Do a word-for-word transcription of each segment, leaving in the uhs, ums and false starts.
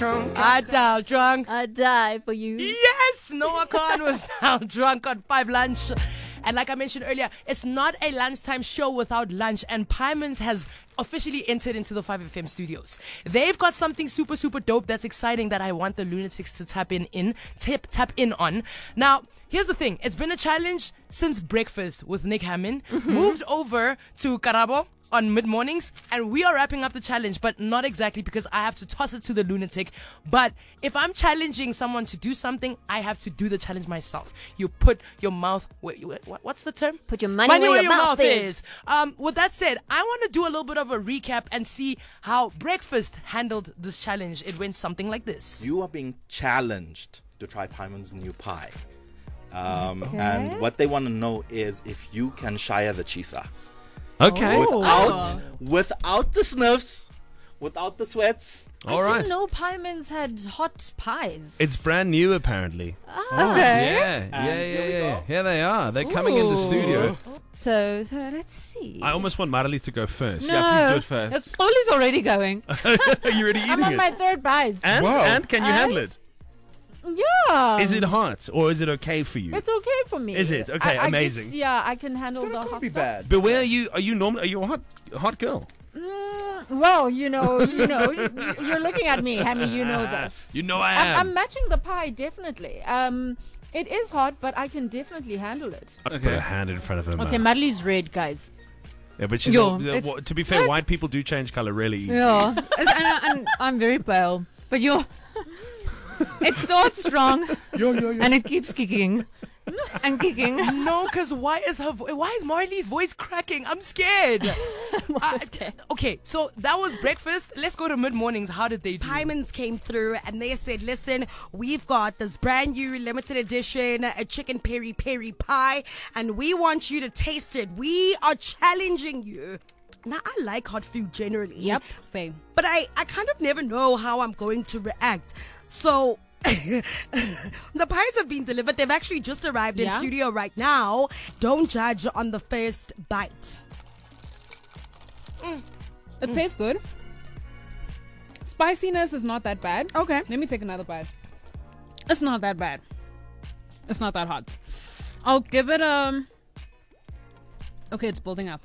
I dial drunk. I die for you. Yes, Noah Khan without drunk on five lunch. And like I mentioned earlier, it's not a lunchtime show without lunch. And Pymans has officially entered into the five F M studios. They've got something super, super dope that's exciting that I want the Lunatics to tap in, in tap, tap in on. Now, here's the thing. It's been a challenge since breakfast with Nick Hammond. Mm-hmm. Moved over to Karabo on mid-mornings, and we are wrapping up the challenge, but not exactly because I have to toss it to the lunatic. But if I'm challenging someone to do something, I have to do the challenge myself. You put your mouth where, what's the term? Put your money, money where, where your, your mouth, mouth is. is. Um, with that said, I want to do a little bit of a recap and see how breakfast handled this challenge. It went something like this. You are being challenged to try Pyman's new pie. Um, okay. And what they want to know is if you can shire the chisa. Okay. Without, oh. without the sniffs, without the sweats. All I right. didn't know Pymans had hot pies. It's brand new, apparently. Oh. Okay. Yeah, yeah, yeah, yeah. yeah. Here they are. They're Ooh. coming in the studio. So, so let's see. I almost want Marley to go first. No. Yeah, please do it first. Ollie's already going. Are you already eating I'm on it? my third bite. And, Whoa. and can you and? handle it? Yeah. Is it hot or is it okay for you? It's okay for me. Is it? Okay, I, I amazing. Guess, yeah, I can handle That the could hot be stuff. bad. But where are you? Are you normal? Are you a hot, hot girl? Mm, well, you know, you know, you're looking at me, Hammy. You know this. You know I am. I'm, I'm matching the pie definitely. Um, it is hot, but I can definitely handle it. Okay. Put a hand in front of her Okay, mouth. Madely's red, guys. Yeah, but she's Yo, all, uh, w- to be fair, what? white people do change color really easily. Yeah, and, and I'm very pale, but you're. It starts strong, yo, yo, yo. and it keeps kicking and kicking. No, because why is her? Vo- why is Marley's voice cracking? I'm scared. uh, scared. Okay, so that was breakfast. Let's go to mid mornings. How did they do? Pymans came through and they said, "Listen, we've got this brand new limited edition a chicken peri peri pie, and we want you to taste it. We are challenging you." Now, I like hot food generally. Yep, same. But I, I kind of never know how I'm going to react. So, the pies have been delivered. They've actually just arrived Yeah? in studio right now. Don't judge on the first bite. Mm. It tastes good. Spiciness is not that bad. Okay. Let me take another bite. It's not that bad. It's not that hot. I'll give it um. Okay, it's building up.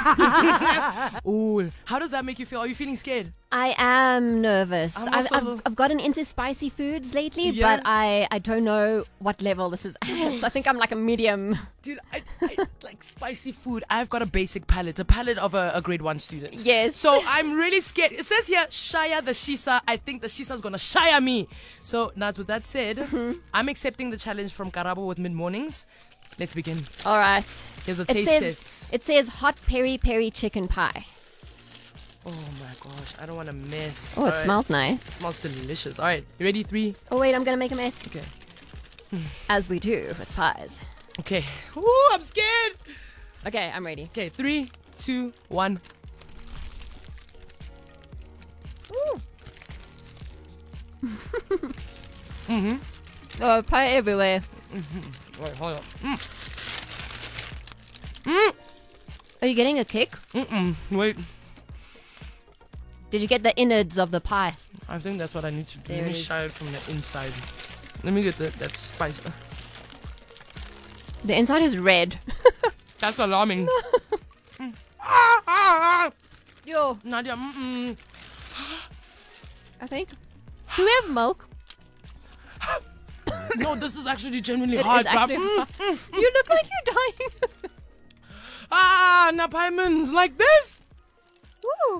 Ooh, how does that make you feel? Are you feeling scared? I am nervous. I'm I've, also- I've, I've gotten into spicy foods lately, Yeah. but I, I don't know what level this is at. So I think I'm like a medium. Dude, I, I like spicy food. I've got a basic palate, a palate of a, a grade one student. Yes. So I'm really scared. It says here, shire the shisa. I think the shisa's gonna shire me. So now with that said, Mm-hmm. I'm accepting the challenge from Karabo with mid mornings. Let's begin. All right. Here's a It taste says, test. it says hot peri peri chicken pie. Oh my gosh, I don't want to miss. Oh, it All right. smells It nice. smells delicious. All right, you ready? Three. Oh, wait, I'm going to make a mess. Okay. As we do with pies. Okay. Ooh, I'm scared. Okay, I'm ready. Okay, three, two, one. Ooh. Mm-hmm. Oh, pie everywhere. Mm-hmm. Wait, hold on. Mm. Mm. Are you getting a kick? Mm-mm. Wait. Did you get the innards of the pie? I think that's what I need to do. There Let me it is. shy it from the inside. Let me get the, that spice. The inside is red. That's alarming. mm. ah, ah, ah. Yo, Nadia, mm-mm. I think. Do we have milk? No, this is actually genuinely It hard. is actually bruh. hot. You look like you're dying. Ah, now Pymans like this. Woo.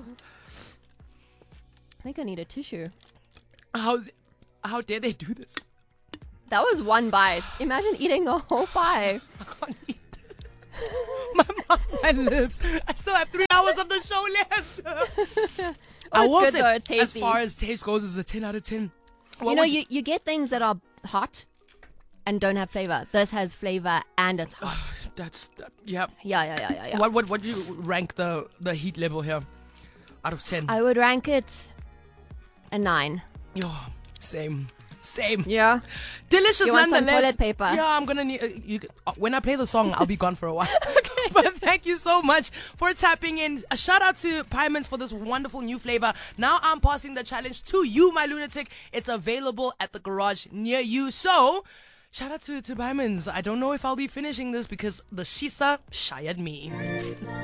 I think I need a tissue. How, how dare they do this? That was one bite. Imagine eating a whole pie. I can't eat this. My mouth, my lips. I still have three hours of the show left. Oh, I it's will good say, though. It's as tasty. far as taste goes, it's a ten out of ten. What you know, would you, you get things that are hot and don't have flavor. This has flavor and it's hot. That's that, yeah. Yeah, yeah, yeah, yeah, yeah. What what what do you rank the the heat level here out of ten? I would rank it a nine. Yo, same Same. Yeah. Delicious You want some nonetheless. toilet paper? Yeah, I'm gonna need. Uh, you, uh, when I play the song, I'll be gone for a while. Okay. But thank you so much for tapping in. A shout out to Pymans for this wonderful new flavor. Now I'm passing the challenge to you, my lunatic. It's available at the garage near you. So, shout out to to Pymans. I don't know if I'll be finishing this because the Shisa shired me.